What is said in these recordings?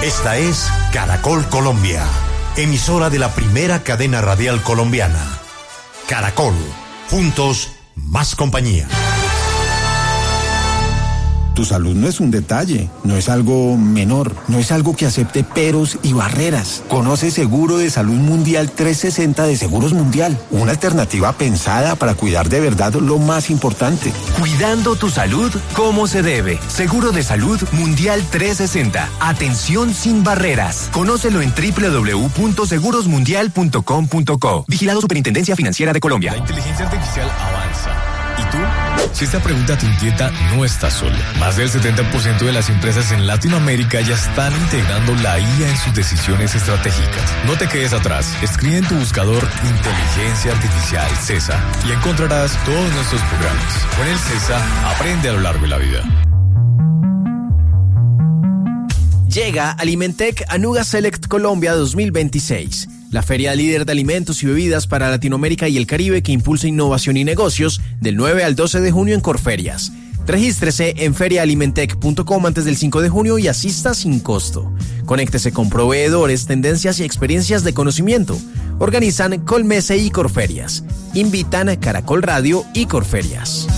Esta es Caracol Colombia, emisora de la primera cadena radial colombiana. Caracol, juntos, más compañía. Tu salud no es un detalle, no es algo menor, no es algo que acepte peros y barreras. Conoce Seguro de Salud Mundial 360 de Seguros Mundial, una alternativa pensada para cuidar de verdad lo más importante. Cuidando tu salud como se debe. Seguro de Salud Mundial 360. Atención sin barreras. Conócelo en www.segurosmundial.com.co. Vigilado Superintendencia Financiera de Colombia. La inteligencia artificial avanza. ¿Y tú? Si esta pregunta te inquieta, no estás solo. Más del 70% de las empresas en Latinoamérica ya están integrando la IA en sus decisiones estratégicas. No te quedes atrás. Escribe en tu buscador Inteligencia Artificial CESA y encontrarás todos nuestros programas. Con el CESA, aprende a lo largo de la vida. Llega Alimentec Anuga Select Colombia 2026. La feria líder de alimentos y bebidas para Latinoamérica y el Caribe que impulsa innovación y negocios del 9 al 12 de junio en Corferias. Regístrese en feriaalimentec.com antes del 5 de junio y asista sin costo. Conéctese con proveedores, tendencias y experiencias de conocimiento. Organizan Colmese y Corferias. Invitan a Caracol Radio y Corferias.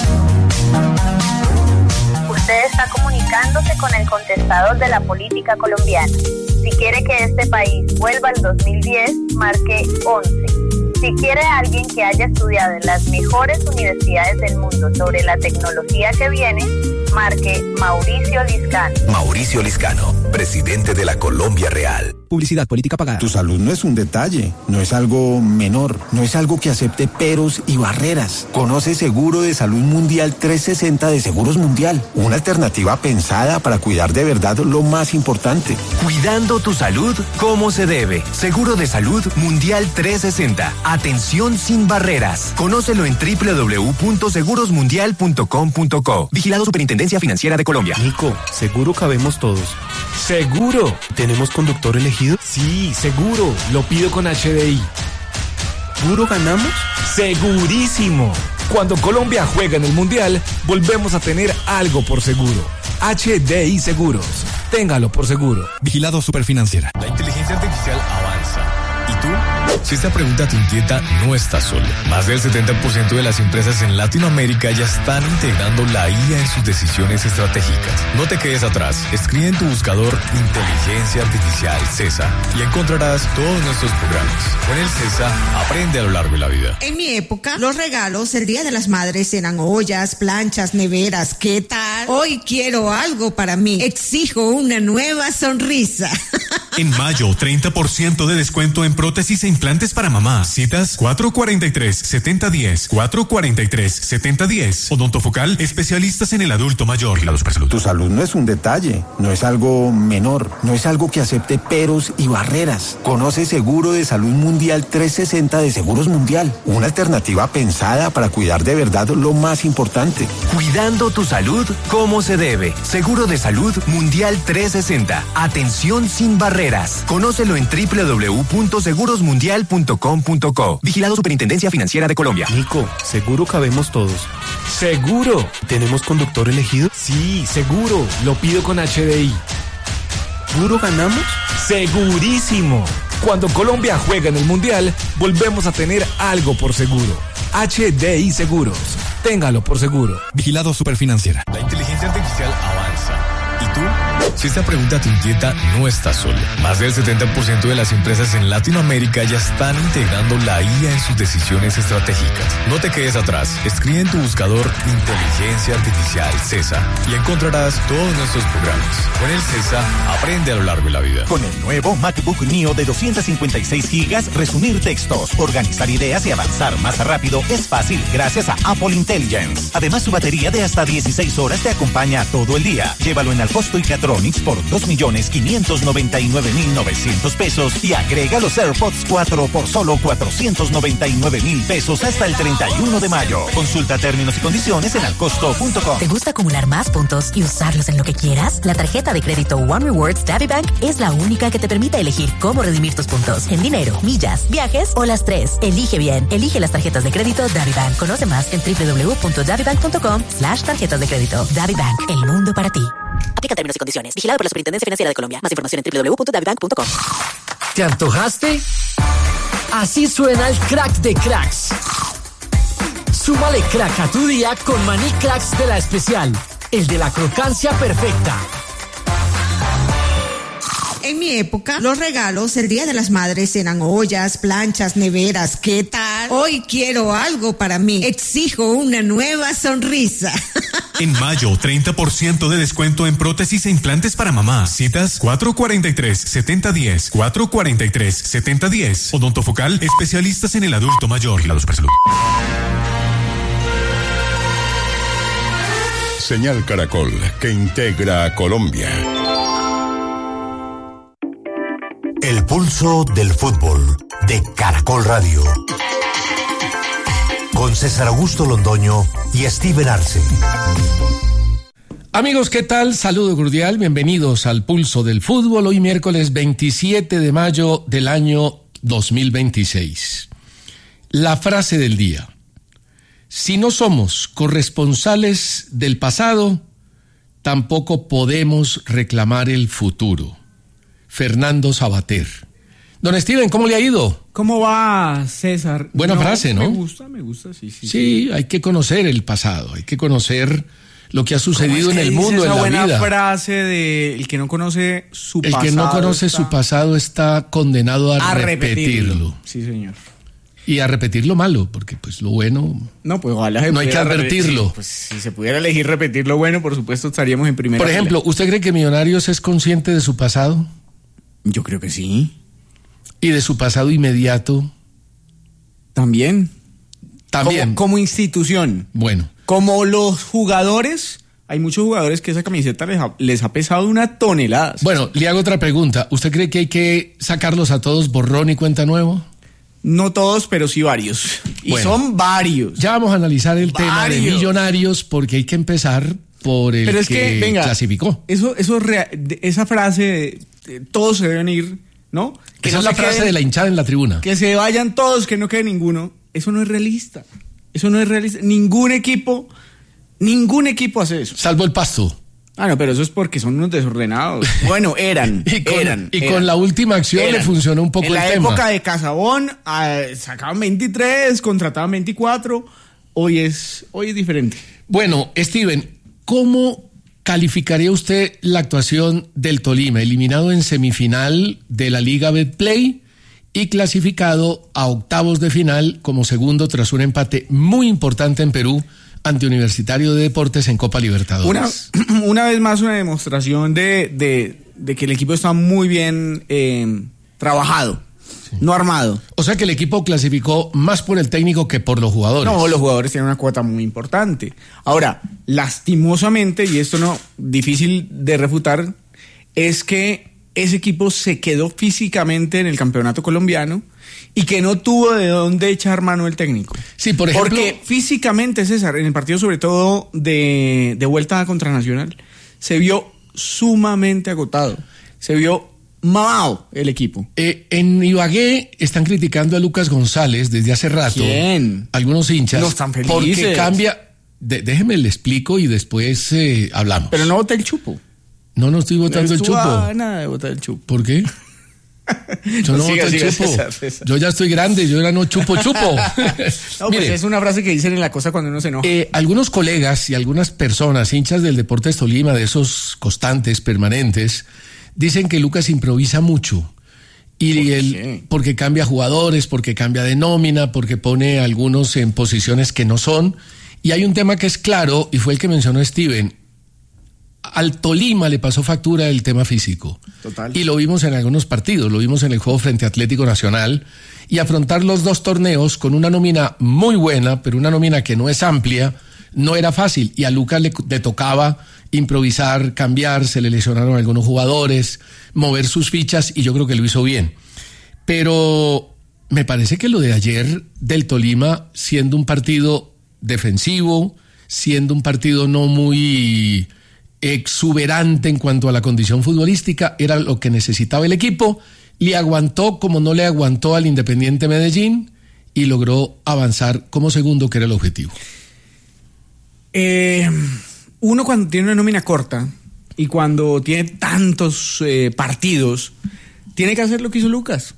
Usted está comunicándose con el contestador de la política colombiana. Si quiere que este país vuelva al 2010, marque 11. Si quiere a alguien que haya estudiado en las mejores universidades del mundo sobre la tecnología que viene, marque Mauricio Liscano. Mauricio Liscano, presidente de la Colombia Real. Publicidad política pagada. Tu salud no es un detalle, no es algo menor, no es algo que acepte peros y barreras. Conoce Seguro de Salud Mundial 360 de Seguros Mundial, una alternativa pensada para cuidar de verdad lo más importante. Cuidando tu salud como se debe. Seguro de Salud Mundial 360. Atención sin barreras. Conócelo en www.segurosmundial.com.co. Vigilado Superintendencia Financiera de Colombia. Nico, seguro cabemos todos. ¿Seguro? ¿Tenemos conductor elegido? Sí, seguro. Lo pido con HDI. ¿Seguro ganamos? ¡Segurísimo! Cuando Colombia juega en el Mundial, volvemos a tener algo por seguro. HDI Seguros. Téngalo por seguro. Vigilado Superfinanciera. La inteligencia artificial avanza. ¿Y tú? Si esta pregunta te inquieta, no estás solo. Más del 70% de las empresas en Latinoamérica ya están integrando la IA en sus decisiones estratégicas. No te quedes atrás. Escribe en tu buscador Inteligencia Artificial CESA y encontrarás todos nuestros programas. Con el CESA, aprende a lo largo de la vida. En mi época, los regalos el Día de las Madres eran ollas, planchas, neveras. ¿Qué tal? Hoy quiero algo para mí. Exijo una nueva sonrisa. En mayo, 30% de descuento en prótesis e implantes para mamá. Citas 443-7010, 443-7010. Odontofocal, especialistas en el adulto mayor. Tu salud no es un detalle, no es algo menor, no es algo que acepte peros y barreras. Conoce Seguro de Salud Mundial 360 de Seguros Mundial, una alternativa pensada para cuidar de verdad lo más importante. Cuidando tu salud como se debe. Seguro de Salud Mundial 360. Atención sin barreras. Conócelo en www.segurosmundial.com.co. Vigilado Superintendencia Financiera de Colombia. Nico, seguro cabemos todos. ¿Seguro? ¿Tenemos conductor elegido? Sí, seguro. Lo pido con HDI. ¿Seguro ganamos? ¡Segurísimo! Cuando Colombia juega en el Mundial, volvemos a tener algo por seguro. HDI Seguros. Téngalo por seguro. Vigilado Superfinanciera. La inteligencia artificial avanza. ¿Y tú? Si esta pregunta te inquieta, no estás solo. Más del 70% de las empresas en Latinoamérica ya están integrando la IA en sus decisiones estratégicas. No te quedes atrás. Escribe en tu buscador Inteligencia Artificial CESA y encontrarás todos nuestros programas. Con el CESA, aprende a lo largo de la vida. Con el nuevo MacBook Neo de 256 GB, resumir textos, organizar ideas y avanzar más rápido es fácil gracias a Apple Intelligence. Además, su batería de hasta 16 horas te acompaña todo el día. Llévalo en Alcosto y Catronics por 2.599.900 pesos y agrega los AirPods 4 por solo 499.000 pesos hasta el 31 de mayo. Consulta términos y condiciones en alcosto.com. ¿Te gusta acumular más puntos y usarlos en lo que quieras? La tarjeta de crédito One Rewards DaviBank es la única que te permite elegir cómo redimir tus puntos en dinero, millas, viajes o las tres. Elige bien. Elige las tarjetas de crédito DaviBank. Conoce más en www.davibank.com/tarjetas de crédito. DaviBank, el mundo para ti. Aplica términos y condiciones. Vigilado por la Superintendencia Financiera de Colombia. Más información en www.davibank.com. ¿Te antojaste? Así suena el crack de cracks. Súmale crack a tu día con Maní Cracks de La Especial, el de la crocancia perfecta. En mi época, los regalos el Día de las Madres eran ollas, planchas, neveras. ¿Qué tal? Hoy quiero algo para mí. Exijo una nueva sonrisa. En mayo, 30% de descuento en prótesis e implantes para mamá. Citas 443-7010, 443-7010. Odontofocal, especialistas en el adulto mayor. La Supersalud. Señal Caracol, que integra a Colombia. El pulso del fútbol de Caracol Radio. Con César Augusto Londoño y Steven Arce. Amigos, ¿qué tal? Saludo cordial, bienvenidos al pulso del fútbol. Hoy miércoles 27 de mayo del año 2026. La frase del día: si no somos corresponsales del pasado, tampoco podemos reclamar el futuro. Fernando Sabater. Don Steven, ¿cómo le ha ido? ¿Cómo va, César? Buena frase, ¿no? Me gusta, sí. Sí, hay que conocer el pasado, hay que conocer lo que ha sucedido en el mundo, en la vida. Buena frase de el que no conoce su pasado. El que no conoce su pasado está condenado a repetirlo. Sí, señor. Y a repetir lo malo, porque pues lo bueno... No, pues ojalá no hay que advertirlo. Pues si se pudiera elegir repetir lo bueno, por supuesto estaríamos en primera. Por ejemplo, ¿usted cree que Millonarios es consciente de su pasado? Yo creo que sí. ¿Y de su pasado inmediato? También. Como institución. Bueno. Como los jugadores, hay muchos jugadores que esa camiseta les ha pesado una tonelada. Bueno, le hago otra pregunta. ¿Usted cree que hay que sacarlos a todos borrón y cuenta nuevo? No todos, pero sí varios. Y bueno, son varios. Ya vamos a analizar el tema de Millonarios, porque hay que empezar por el que clasificó. Esa frase de todos se deben ir, ¿no? Que esa es la frase de la hinchada en la tribuna. Que se vayan todos, que no quede ninguno. Eso no es realista. Ningún equipo hace eso. Salvo el Pasto. Ah, no, pero eso es porque son unos desordenados. Bueno, eran. Con la última acción le funcionó un poco el tema. En la época de Casabón, sacaban 23, contrataban 24. Hoy es diferente. Bueno, Steven, ¿cómo calificaría usted la actuación del Tolima, eliminado en semifinal de la Liga Betplay y clasificado a octavos de final como segundo tras un empate muy importante en Perú ante Universitario de Deportes en Copa Libertadores? Una vez más una demostración de que el equipo está muy bien trabajado, sí, no armado. O sea que el equipo clasificó más por el técnico que por los jugadores. No, los jugadores tienen una cuota muy importante. Ahora, lastimosamente, y esto no difícil de refutar, es que ese equipo se quedó físicamente en el campeonato colombiano y que no tuvo de dónde echar mano el técnico. Sí, por ejemplo. Porque físicamente, César, en el partido sobre todo de vuelta contra Nacional, se vio sumamente agotado. Se vio mamado el equipo. En Ibagué están criticando a Lucas González desde hace rato. ¿Quién? Algunos hinchas. No están felices. Porque cambia. Déjeme le explico y después hablamos. Pero no boté el chupo. No estoy botando el chupo. Nada de botar el chupo. ¿Por qué? Yo no boto el chupo. Yo ya estoy grande, yo ya no chupo. No, mire, pues es una frase que dicen en la cosa cuando uno se enoja. Algunos colegas y algunas personas, hinchas del Deportes Tolima, de esos constantes, permanentes, dicen que Lucas improvisa mucho. Porque cambia jugadores, porque cambia de nómina, porque pone a algunos en posiciones que no son. Y hay un tema que es claro, y fue el que mencionó Steven. Al Tolima le pasó factura el tema físico. Total. Y lo vimos en algunos partidos, lo vimos en el juego frente a Atlético Nacional. Y afrontar los dos torneos con una nómina muy buena, pero una nómina que no es amplia, no era fácil. Y a Lucas le tocaba improvisar, cambiar, se le lesionaron algunos jugadores, mover sus fichas, y yo creo que lo hizo bien. Pero me parece que lo de ayer del Tolima, siendo un partido defensivo, siendo un partido no muy exuberante en cuanto a la condición futbolística, era lo que necesitaba el equipo. Le aguantó como no le aguantó al Independiente Medellín y logró avanzar como segundo, que era el objetivo. Uno cuando tiene una nómina corta, y cuando tiene tantos partidos, tiene que hacer lo que hizo Lucas.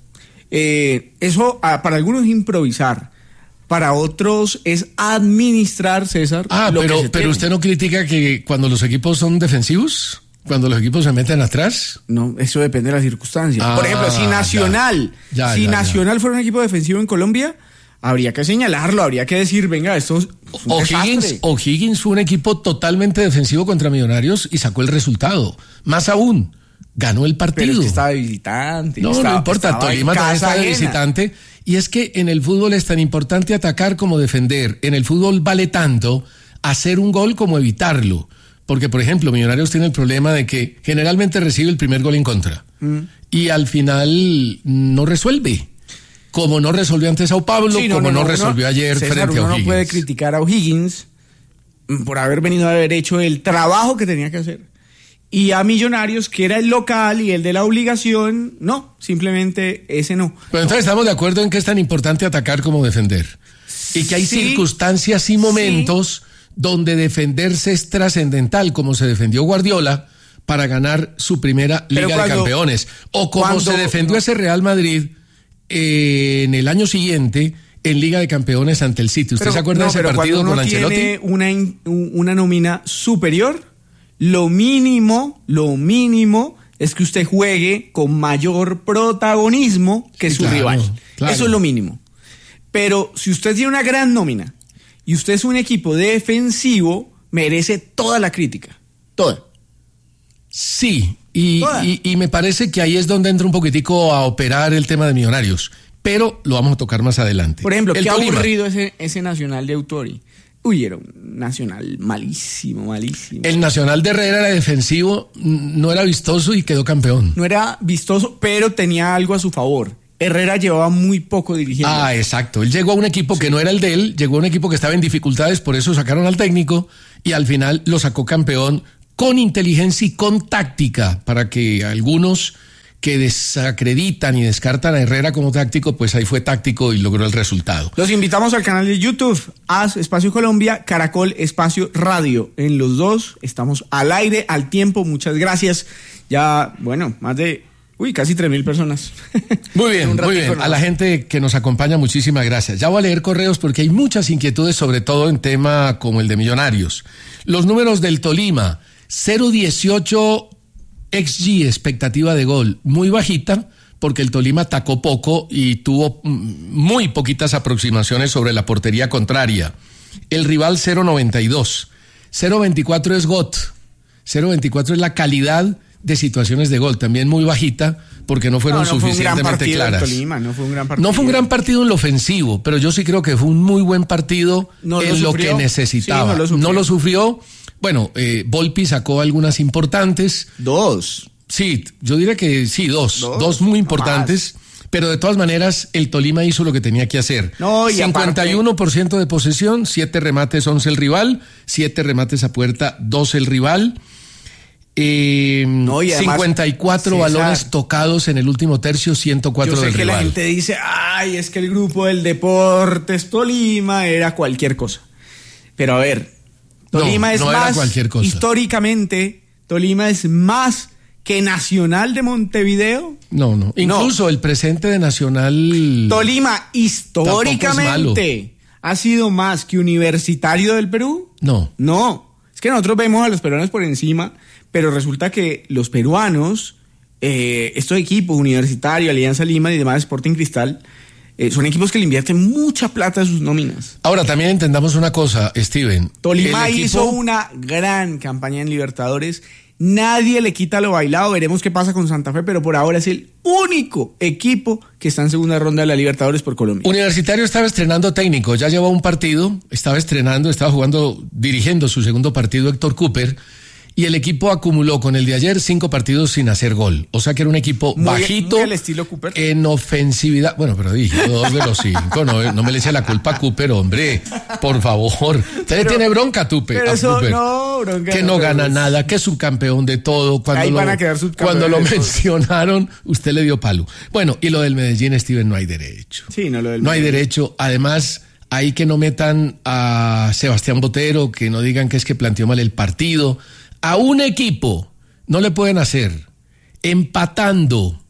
Eso para algunos es improvisar, para otros es administrar, César. Pero usted no critica que cuando los equipos son defensivos, cuando los equipos se meten atrás. No, eso depende de las circunstancias. Por ejemplo, si Nacional fuera un equipo defensivo en Colombia, habría que señalarlo, habría que decir, venga, esto es un desastre. O'Higgins fue un equipo totalmente defensivo contra Millonarios y sacó el resultado. Más aún, ganó el partido. Pero es que estaba de visitante. No importa, Tolima también está de visitante. Y es que en el fútbol es tan importante atacar como defender. En el fútbol vale tanto hacer un gol como evitarlo. Porque, por ejemplo, Millonarios tiene el problema de que generalmente recibe el primer gol en contra. Y al final no resuelve. Como no resolvió ante Sao Paulo, no resolvió ayer César, frente a O'Higgins. Uno no puede criticar a O'Higgins por haber hecho el trabajo que tenía que hacer. Y a Millonarios, que era el local y el de la obligación, no, simplemente ese no. Pero entonces estamos de acuerdo en que es tan importante atacar como defender. Y que hay circunstancias y momentos donde defenderse es trascendental, como se defendió Guardiola para ganar su primera Liga de Campeones. O como se defendió ese Real Madrid en el año siguiente en Liga de Campeones ante el City. ¿Usted se acuerda de ese partido con Ancelotti? Tiene una nómina superior, lo mínimo es que usted juegue con mayor protagonismo que su rival. Claro. Eso es lo mínimo. Pero si usted tiene una gran nómina y usted es un equipo defensivo, merece toda la crítica. Toda. Sí, y me parece que ahí es donde entra un poquitico a operar el tema de Millonarios. Pero lo vamos a tocar más adelante. Por ejemplo, qué aburrido ese Nacional de Autori. Uy, era un Nacional malísimo. El Nacional de Herrera era defensivo, no era vistoso y quedó campeón. No era vistoso, pero tenía algo a su favor. Herrera llevaba muy poco dirigiendo. Exacto. Él llegó a un equipo que no era el de él, llegó a un equipo que estaba en dificultades, por eso sacaron al técnico y al final lo sacó campeón con inteligencia y con táctica, para que algunos que desacreditan y descartan a Herrera como táctico, pues ahí fue táctico y logró el resultado. Los invitamos al canal de YouTube, AS Espacio Colombia, Caracol Espacio Radio. En los dos estamos al aire, al tiempo. Muchas gracias. Ya, más de casi 3,000 personas. Muy bien. A la gente que nos acompaña, muchísimas gracias. Ya voy a leer correos porque hay muchas inquietudes, sobre todo en tema como el de Millonarios. Los números del Tolima, 0.18 XG, expectativa de gol, muy bajita, porque el Tolima atacó poco y tuvo muy poquitas aproximaciones sobre la portería contraria. El rival 0.92. 0.24 es GOT. 0.24 es la calidad de situaciones de gol, también muy bajita, porque no fueron suficientemente claras. No fue un gran partido. No fue un gran partido en lo ofensivo, pero yo sí creo que fue un muy buen partido en lo que necesitaba. No lo sufrió. Bueno, Volpi sacó algunas importantes. 2. Sí, yo diría que sí, dos muy importantes. Pero de todas maneras, el Tolima hizo lo que tenía que hacer. 51% de posesión, 7 remates, 11 el rival, 7 remates a puerta, 12 el rival. 54 balones tocados en el último tercio, 104 del rival. Yo sé que la gente dice, es que el grupo del Deportes Tolima era cualquier cosa. Pero a ver, Tolima es más, históricamente, Tolima es más que Nacional de Montevideo. No. Incluso el presente de Nacional. Tolima históricamente ha sido más que Universitario del Perú. No. Es que nosotros vemos a los peruanos por encima, pero resulta que los peruanos, estos equipos, Universitario, Alianza Lima y demás, Sporting Cristal, son equipos que le invierten mucha plata a sus nóminas. Ahora, también entendamos una cosa, Steven. Tolima hizo una gran campaña en Libertadores. Nadie le quita lo bailado. Veremos qué pasa con Santa Fe, pero por ahora es el único equipo que está en segunda ronda de la Libertadores por Colombia. Universitario estaba estrenando técnico, ya llevaba un partido, estaba dirigiendo su segundo partido Héctor Cooper. Y el equipo acumuló con el de ayer 5 partidos sin hacer gol. O sea que era un equipo bajito, muy al estilo Cooper, en ofensividad. Bueno, pero dije 2 de los 5. No me le eche la culpa a Cooper, hombre. Por favor. Usted le tiene bronca a Cooper. Bronca. Que no gana nada, que es subcampeón de todo. Cuando lo mencionaron, usted le dio palo. Bueno, y lo del Medellín, Steven, no hay derecho. Sí, lo del No hay derecho. Además, ahí que no metan a Sebastián Botero, que no digan que es que planteó mal el partido. A un equipo no le pueden hacer, empatando,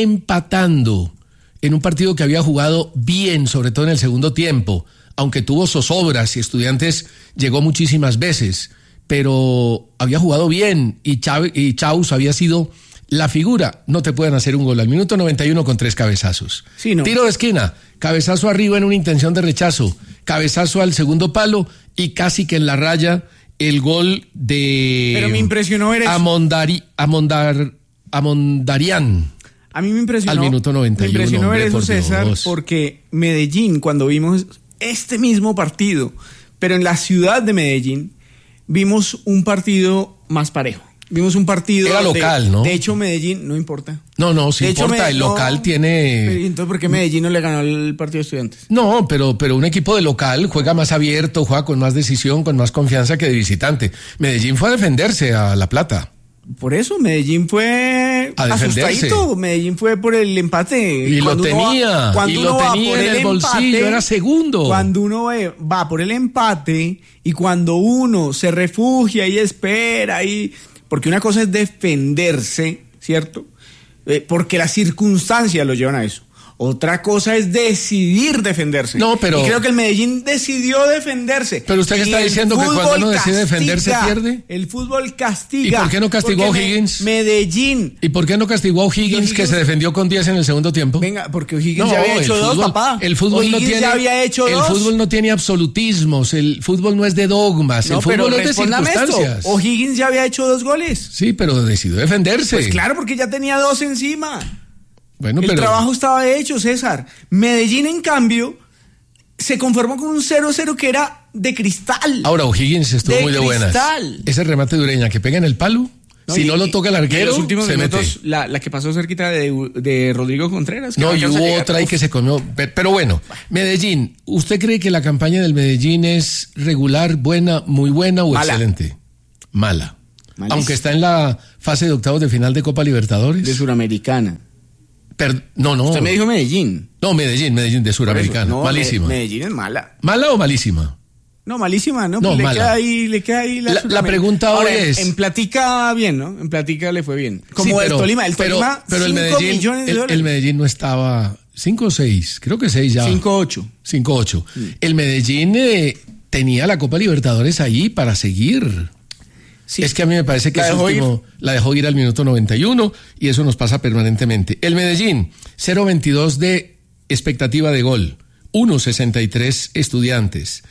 en un partido que había jugado bien, sobre todo en el segundo tiempo, aunque tuvo zozobras y Estudiantes llegó muchísimas veces, pero había jugado bien y Chaus había sido la figura. No te pueden hacer un gol al minuto 91 con 3 cabezazos. Sí, no. Tiro de esquina, cabezazo arriba en una intención de rechazo, cabezazo al segundo palo y casi que en la raya el gol de... Pero me impresionó ver eso. Amondarian. A mí me impresionó. Al minuto 91. Me impresionó ver eso, César, Dios. porque Medellín, cuando vimos este mismo partido, pero en la ciudad de Medellín, vimos un partido más parejo. Vimos un partido... Era local, ¿no? De hecho, Medellín, no importa. No, sí importa, el local tiene... Entonces, ¿por qué Medellín no le ganó el partido de Estudiantes? No, pero un equipo de local juega más abierto, juega con más decisión, con más confianza que de visitante. Medellín fue a defenderse a La Plata. Por eso, Medellín fue a defenderse. Asustadito. Medellín fue por el empate. Y lo tenía en el bolsillo, era segundo. Cuando uno va por el empate y cuando uno se refugia y espera y... Porque una cosa es defenderse, ¿cierto? Porque las circunstancias lo llevan a eso. Otra cosa es decidir defenderse. No, pero... Y creo que el Medellín decidió defenderse. Pero usted que está diciendo que cuando uno decide defenderse pierde. El fútbol castiga. ¿Y por qué no castigó a O'Higgins? Medellín. ¿Y por qué no castigó a O'Higgins que se defendió con 10 en el segundo tiempo? Venga, porque O'Higgins ya había hecho dos, papá. El fútbol no tiene... ya había hecho dos. El fútbol no tiene absolutismos. El fútbol no es de dogmas. El fútbol es de circunstancias. O'Higgins ya había hecho 2 goles. Sí, pero decidió defenderse. Pues claro, porque ya tenía 2 encima. Bueno, el trabajo estaba hecho, César. Medellín, en cambio, se conformó con un 0-0 que era de cristal. Ahora, O'Higgins estuvo muy de buenas. Ese remate de Ureña que pega en el palo, si no lo toca el arquero, los últimos se minutos, mete. La que pasó cerquita de Rodrigo Contreras. No, y hubo otra ahí que se comió. Pero bueno, Medellín, ¿usted cree que la campaña del Medellín es regular, buena, muy buena o excelente? Mala. Aunque está en la fase de octavos de final de Copa Libertadores. De Suramericana. No. Usted me dijo Medellín. No, Medellín de Suramericana. No, malísima. Medellín es mala. ¿Mala o malísima? No, malísima, ¿no? No, le mala. queda ahí la pregunta ahora es... En Platica bien, ¿no? En Platica le fue bien. Como sí, el Tolima. El Tolima, pero el Medellín, el Medellín no estaba 5 o 6, creo que 6 ya. 5-8. 5-8. El Medellín tenía la Copa Libertadores ahí para seguir. Sí. Es que a mí me parece que la dejó ir al minuto 91 y eso nos pasa permanentemente. El Medellín, 0.22 de expectativa de gol, 1.63 Estudiantes,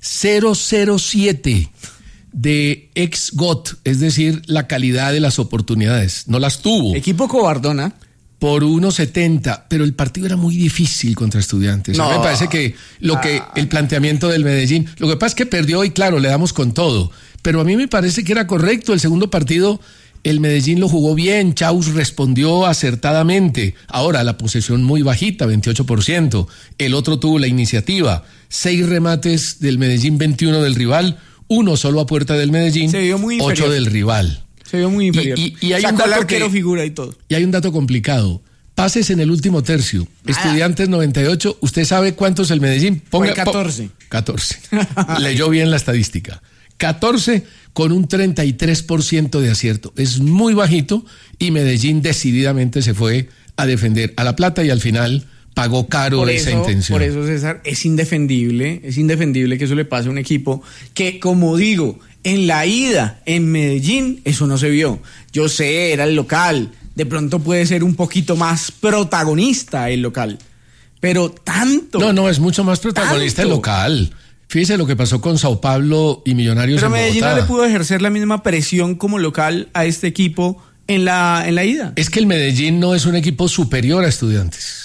0.07 de ex-GOT, es decir, la calidad de las oportunidades. No las tuvo. Equipo cobardona. Por 1.70, pero el partido era muy difícil contra Estudiantes. No. A mí me parece que el planteamiento del Medellín, lo que pasa es que perdió y claro, le damos con todo. Pero a mí me parece que era correcto. El segundo partido, el Medellín lo jugó bien, Chaus respondió acertadamente. Ahora, la posesión muy bajita, 28%. El otro tuvo la iniciativa. 6 remates del Medellín, 21 del rival. 1 solo a puerta del Medellín, 8 del rival. Se vio muy inferior. Y hay un dato arquero figura y todo. Y hay un dato complicado. Pases en el último tercio. Estudiantes 98. ¿Usted sabe cuántos el Medellín? Ponga 14. 14. Leyó bien la estadística. 14 con un 33% de acierto. Es muy bajito y Medellín decididamente se fue a defender a La Plata y al final pagó caro esa intención. Por eso, César, es indefendible que eso le pase a un equipo que, como digo, en la ida en Medellín eso no se vio. Yo sé, era el local, de pronto puede ser un poquito más protagonista el local, pero tanto. No, es mucho más protagonista el local. Fíjese lo que pasó con Sao Paulo y Millonarios en Bogotá. Pero Medellín no le pudo ejercer la misma presión como local a este equipo en la ida. Es que el Medellín no es un equipo superior a Estudiantes.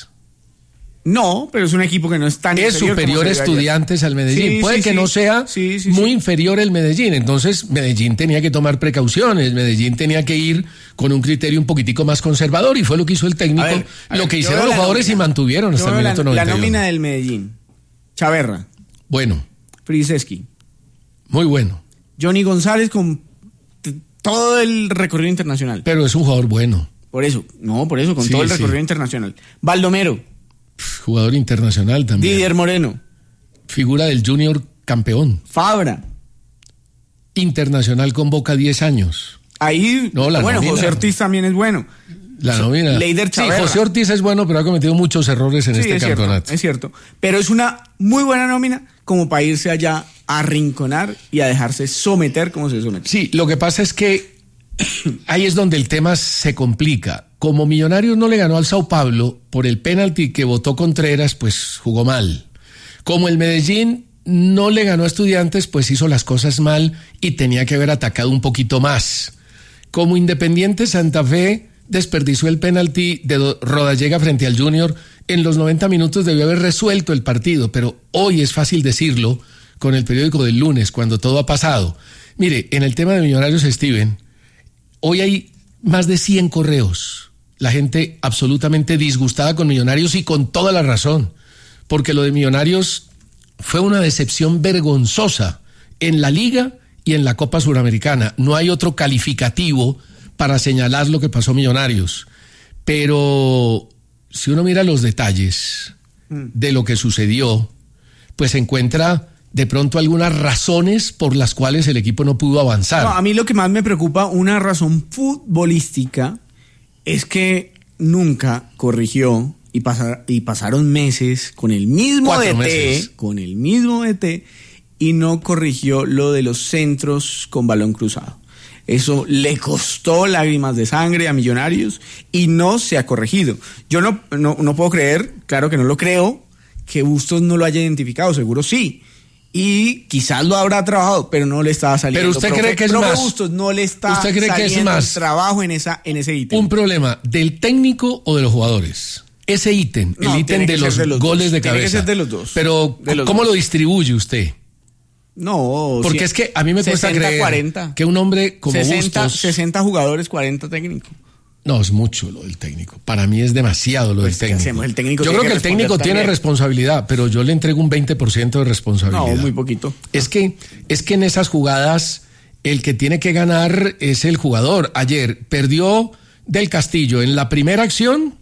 No, pero es un equipo que no es tan inferior. Es superior a Estudiantes al Medellín. Sí, Puede que no sea muy inferior el Medellín. Entonces, Medellín tenía que tomar precauciones. Medellín tenía que ir con un criterio un poquitico más conservador y fue lo que hizo el técnico. Lo que hicieron los jugadores y mantuvieron hasta el minuto 91. La nómina del Medellín. Chaverra. Bueno. Friseski. Muy bueno. Johnny González con todo el recorrido internacional. Pero es un jugador bueno. Por eso, con todo el recorrido internacional. Baldomero. Jugador internacional también. Didier Moreno. Figura del Junior campeón. Fabra. Internacional con Boca 10 años. Ahí, No, bueno, nómina. José Ortiz también es bueno. La nómina. Leider Sí, Chaverra. José Ortiz es bueno, pero ha cometido muchos errores en este campeonato. Es cierto. Pero es una muy buena nómina como para irse allá a arrinconar y a dejarse someter como se somete. Sí, lo que pasa es que ahí es donde el tema se complica. Como Millonarios no le ganó al Sao Paulo por el penalti que votó Contreras, pues jugó mal. Como el Medellín no le ganó a Estudiantes, pues hizo las cosas mal y tenía que haber atacado un poquito más. Como Independiente Santa Fe desperdició el penalti de Rodallega frente al Junior, en los 90 minutos debió haber resuelto el partido, pero hoy es fácil decirlo con el periódico del lunes, cuando todo ha pasado. Mire, en el tema de Millonarios, Steven, hoy hay más de 100 correos. La gente absolutamente disgustada con Millonarios y con toda la razón, porque lo de Millonarios fue una decepción vergonzosa en la Liga y en la Copa Suramericana. No hay otro calificativo para señalar lo que pasó Millonarios. Pero si uno mira los detalles de lo que sucedió, pues encuentra de pronto algunas razones por las cuales el equipo no pudo avanzar. No, a mí lo que más me preocupa, una razón futbolística, es que nunca corrigió y pasaron meses con el mismo 4 DT, meses. con el mismo DT, y no corrigió lo de los centros con balón cruzado. Eso le costó lágrimas de sangre a Millonarios y no se ha corregido. Yo no puedo creer, claro que no lo creo, que Bustos no lo haya identificado, seguro sí. Y quizás lo habrá trabajado, pero no le estaba saliendo. Pero usted cree que es más. Bustos no le está ¿Usted cree que es saliendo más el trabajo en ese ítem. un problema del técnico o de los jugadores? Ese ítem, No, el ítem tiene que de ser los de los goles dos. de Tiene que cabeza. ser de los dos. Pero De los ¿cómo dos. lo distribuye usted? No, Porque es que a mí me cuesta 60, creer 40. que un hombre como 60 Bustos... jugadores, 40 técnicos. No, es mucho lo del técnico. Para mí es demasiado lo Pues, del ¿qué técnico. hacemos? El técnico Yo tiene creo que que el técnico responder tiene también. responsabilidad, pero yo le entrego un 20% de responsabilidad. No, muy poquito. Es que en esas jugadas el que tiene que ganar es el jugador. Ayer perdió Del Castillo en la primera acción